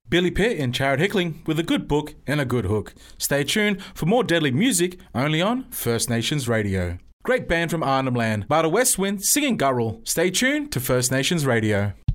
Billy Pitt and Chad Hickling with a good book and a good hook. Stay tuned for more deadly music only on First Nations Radio. Great band from Arnhem Land, Barda Westwind singing Guttural. Stay tuned to First Nations Radio.